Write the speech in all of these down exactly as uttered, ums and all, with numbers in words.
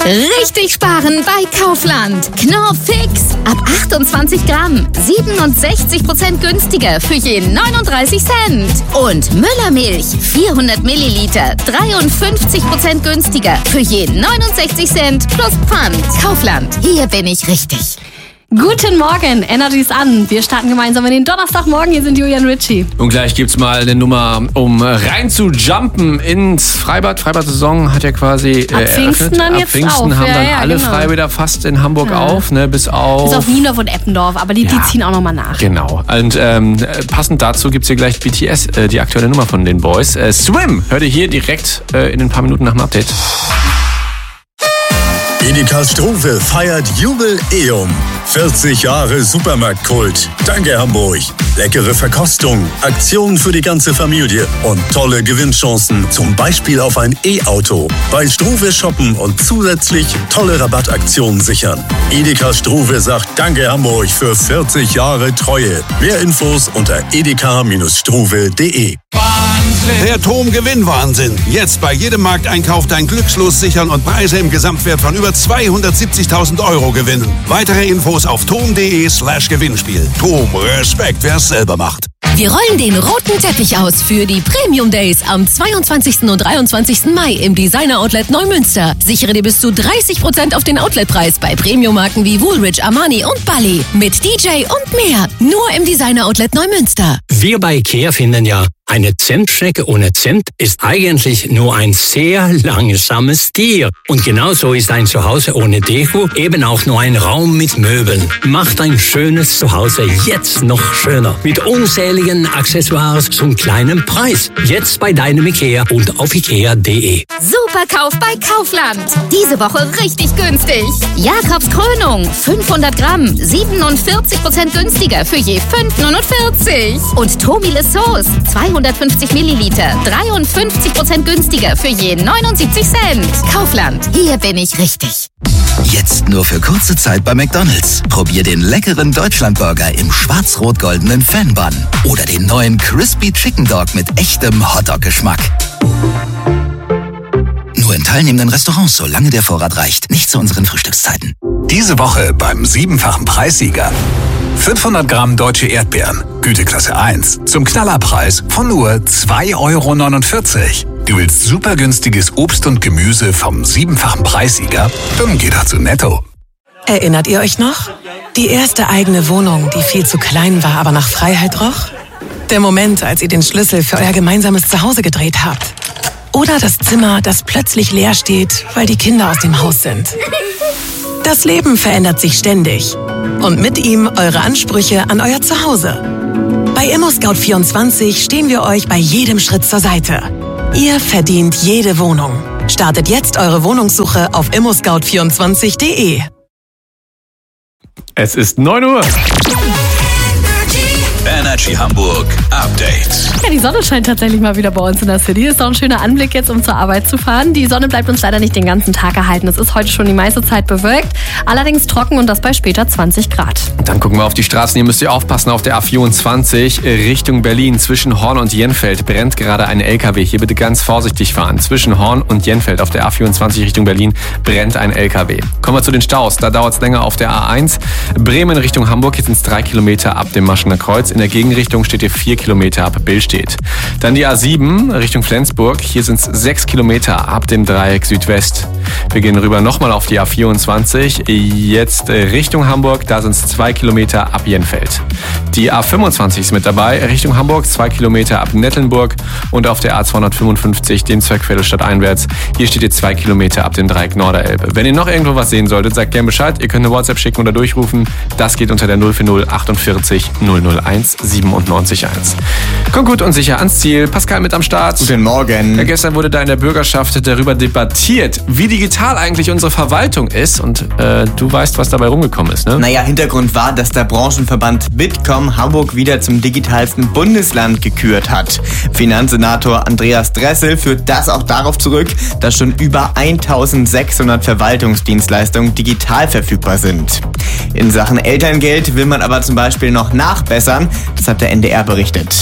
Richtig sparen bei Kaufland. Knorr Fix. Ab achtundzwanzig Gramm. siebenundsechzig Prozent günstiger für je neununddreißig Cent. Und Müllermilch. vierhundert Milliliter. dreiundfünfzig Prozent günstiger für je neunundsechzig Cent plus Pfand. Kaufland. Hier bin ich richtig. Guten Morgen, Energy ist an. Wir starten gemeinsam in den Donnerstagmorgen. Hier sind Julian Ritchie. Und gleich gibt's mal eine Nummer, um rein zu jumpen ins Freibad. Freibad-Saison hat ja quasi äh, Ab Pfingsten eröffnet. dann Ab jetzt Pfingsten auf. haben Ja, dann ja, alle genau. Freibäder fast in Hamburg Ja. auf, ne, bis auf... Bis auf Niendorf und Eppendorf, aber die, Ja. die ziehen auch nochmal nach. Genau. Und ähm, passend dazu gibt's hier gleich B T S, äh, die aktuelle Nummer von den Boys. Äh, Swim hört ihr hier direkt äh, in ein paar Minuten nach dem Update. Edeka Struve feiert Jubiläum. vierzig Jahre Supermarktkult. Danke Hamburg. Leckere Verkostung, Aktionen für die ganze Familie und tolle Gewinnchancen, zum Beispiel auf ein E-Auto. Bei Struve shoppen und zusätzlich tolle Rabattaktionen sichern. Edeka Struve sagt Danke Hamburg für vierzig Jahre Treue. Mehr Infos unter edeka Struve punkt de. Der Tom-Gewinn-Wahnsinn. Jetzt bei jedem Markteinkauf dein Glückslos sichern und Preise im Gesamtwert von über zweihundertsiebzigtausend Euro gewinnen. Weitere Infos auf tom punkt de slash Gewinnspiel. Tom, Respekt, wer es selber macht. Wir rollen den roten Teppich aus für die Premium Days am zweiundzwanzigsten und dreiundzwanzigsten Mai im Designer Outlet Neumünster. Sichere dir bis zu dreißig Prozent auf den Outletpreis bei Premium-Marken wie Woolrich, Armani und Bally. Mit D J und mehr. Nur im Designer Outlet Neumünster. Wir bei IKEA finden ja, eine Zentschnecke ohne Cent ist eigentlich nur ein sehr langsames Tier. Und genauso ist ein Zuhause ohne Deko eben auch nur ein Raum mit Möbeln. Macht ein schönes Zuhause jetzt noch schöner. Mit unzähligen Accessoires zum kleinen Preis. Jetzt bei deinem IKEA und auf ikea punkt de. Superkauf bei Kaufland. Diese Woche richtig günstig. Jakobs Krönung. fünfhundert Gramm. siebenundvierzig Prozent günstiger für je fünf neunundvierzig. Und Tomile Sauce. zweihundertfünfzig Milliliter. dreiundfünfzig Prozent günstiger für je neunundsiebzig Cent. Kaufland. Hier bin ich richtig. Jetzt nur für kurze Zeit bei McDonald's. Probier den leckeren Deutschlandburger im schwarz-rot-goldenen Fan-Bun. Oder den neuen Crispy Chicken Dog mit echtem Hotdog-Geschmack. Nur in teilnehmenden Restaurants, solange der Vorrat reicht. Nicht zu unseren Frühstückszeiten. Diese Woche beim siebenfachen Preissieger. fünfhundert Gramm deutsche Erdbeeren, Güteklasse eins, zum Knallerpreis von nur zwei Euro neunundvierzig. Du willst super günstiges Obst und Gemüse vom siebenfachen Preissieger? Dann geh doch zu Netto. Erinnert ihr euch noch? Die erste eigene Wohnung, die viel zu klein war, aber nach Freiheit roch? Der Moment, als ihr den Schlüssel für euer gemeinsames Zuhause gedreht habt. Oder das Zimmer, das plötzlich leer steht, weil die Kinder aus dem Haus sind. Das Leben verändert sich ständig. Und mit ihm eure Ansprüche an euer Zuhause. Bei ImmoScout vierundzwanzig stehen wir euch bei jedem Schritt zur Seite. Ihr verdient jede Wohnung. Startet jetzt eure Wohnungssuche auf immo scout vierundzwanzig punkt de. Es ist neun Uhr. Energy Hamburg Update. Ja, die Sonne scheint tatsächlich mal wieder bei uns in der City. Ist doch ein schöner Anblick jetzt, um zur Arbeit zu fahren. Die Sonne bleibt uns leider nicht den ganzen Tag erhalten. Es ist heute schon die meiste Zeit bewölkt, allerdings trocken und das bei später zwanzig Grad. Dann gucken wir auf die Straßen. Hier müsst ihr aufpassen auf der A vierundzwanzig Richtung Berlin. Zwischen Horn und Jenfeld brennt gerade ein L K W. Hier bitte ganz vorsichtig fahren. Zwischen Horn und Jenfeld auf der A vierundzwanzig Richtung Berlin brennt ein L K W. Kommen wir zu den Staus. Da dauert es länger auf der A eins. Bremen Richtung Hamburg. Hier sind es drei Kilometer ab dem Maschener Kreuz. In der Gegenrichtung steht hier vier Kilometer ab Billstedt. Dann die A sieben Richtung Flensburg. Hier sind es sechs Kilometer ab dem Dreieck Südwest. Wir gehen rüber nochmal auf die A vierundzwanzig. Jetzt Richtung Hamburg. Da sind es zwei Kilometer ab Jenfeld. Die A fünfundzwanzig ist mit dabei. Richtung Hamburg zwei Kilometer ab Nettelnburg. Und auf der A zweihundertfünfundfünfzig den Zwergviertelstadt einwärts. Hier steht ihr zwei Kilometer ab dem Dreieck Norderelbe. Wenn ihr noch irgendwo was sehen solltet, sagt gerne Bescheid. Ihr könnt eine WhatsApp schicken oder durchrufen. Das geht unter der null vier null achtundvierzig null null eins siebenundneunzig eins. Kommt gut und sicher ans Ziel. Pascal mit am Start. Guten Morgen. Ja, gestern wurde da in der Bürgerschaft darüber debattiert, wie digital eigentlich unsere Verwaltung ist. Und äh, du weißt, was dabei rumgekommen ist, ne? Naja, Hintergrund war, dass der Branchenverband Bitkom Hamburg wieder zum digitalsten Bundesland gekürt hat. Finanzsenator Andreas Dressel führt das auch darauf zurück, dass schon über eintausendsechshundert Verwaltungsdienstleistungen digital verfügbar sind. In Sachen Elterngeld will man aber zum Beispiel noch nachbessern. Das hat der N D R berichtet.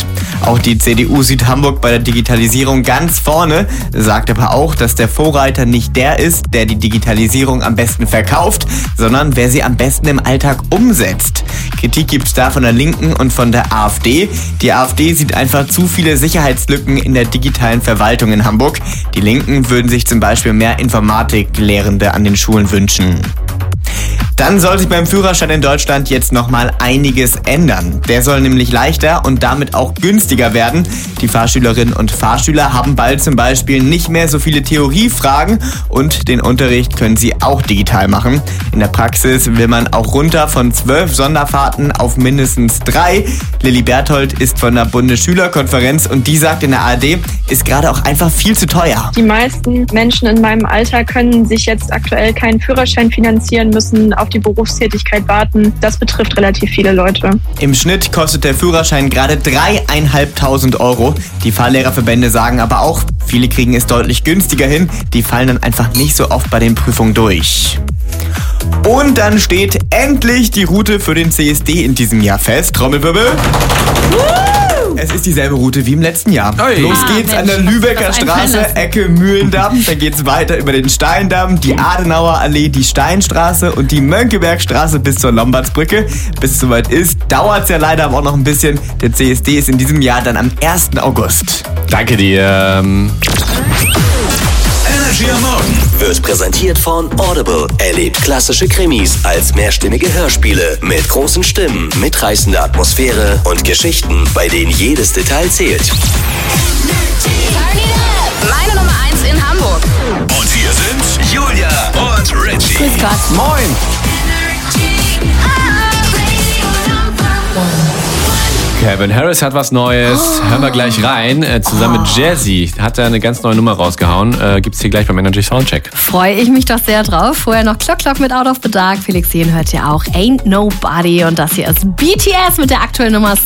Auch die C D U sieht Hamburg bei der Digitalisierung ganz vorne, sagt aber auch, dass der Vorreiter nicht der ist, der die Digitalisierung am besten verkauft, sondern wer sie am besten im Alltag umsetzt. Kritik gibt es da von der Linken und von der AfD. Die AfD sieht einfach zu viele Sicherheitslücken in der digitalen Verwaltung in Hamburg. Die Linken würden sich zum Beispiel mehr Informatiklehrende an den Schulen wünschen. Dann soll sich beim Führerschein in Deutschland jetzt nochmal einiges ändern. Der soll nämlich leichter und damit auch günstiger werden. Die Fahrschülerinnen und Fahrschüler haben bald zum Beispiel nicht mehr so viele Theoriefragen und den Unterricht können sie auch digital machen. In der Praxis will man auch runter von zwölf Sonderfahrten auf mindestens drei. Lilly Berthold ist von der Bundesschülerkonferenz und die sagt in der A R D, ist gerade auch einfach viel zu teuer. Die meisten Menschen in meinem Alter können sich jetzt aktuell keinen Führerschein finanzieren, müssen auf die Berufstätigkeit warten. Das betrifft relativ viele Leute. Im Schnitt kostet der Führerschein gerade dreieinhalbtausend Euro. Die Fahrlehrerverbände sagen aber auch, viele kriegen es deutlich günstiger hin. Die fallen dann einfach nicht so oft bei den Prüfungen durch. Und dann steht endlich die Route für den C S D in diesem Jahr fest. Trommelwirbel. Es ist dieselbe Route wie im letzten Jahr. Oi. Los geht's ah, an der Lübecker Straße, Ecke Mühlendamm. Dann geht's weiter über den Steindamm, die Adenauer Allee, die Steinstraße und die Mönckebergstraße bis zur Lombardsbrücke. Bis es soweit ist, dauert's ja leider aber auch noch ein bisschen. Der C S D ist in diesem Jahr dann am ersten August. Danke dir. Energy am Morgen wird präsentiert von Audible. Erlebt klassische Krimis als mehrstimmige Hörspiele mit großen Stimmen, mitreißender Atmosphäre und Geschichten, bei denen jedes Detail zählt. Meine Nummer eins in Hamburg. Und hier sind Julia und Richie. Grüß Gott. Moin. Calvin Harris hat was Neues. Oh. Hören wir gleich rein. Äh, zusammen oh. mit Jazzy hat er eine ganz neue Nummer rausgehauen. Äh, gibt's hier gleich beim Energy Soundcheck. Freue ich mich doch sehr drauf. Vorher noch Clock Clock mit Out of the Dark. Felix Jähn hört ja auch Ain't Nobody. Und das hier ist B T S mit der aktuellen Nummer